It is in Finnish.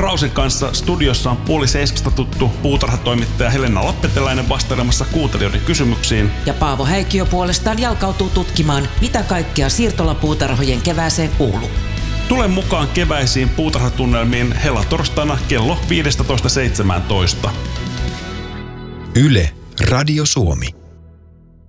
Krausen kanssa studiossa on 6:30 tuttu puutarhatoimittaja Helena Lappeteläinen vastailemassa kuuntelijoiden kysymyksiin. Ja Paavo Häikkiö puolestaan jalkautuu tutkimaan, mitä kaikkea siirtolapuutarhojen kevääseen kuuluu. Tule mukaan keväisiin puutarhatunnelmiin helatorstaina kello 15.17. Yle, Radio Suomi.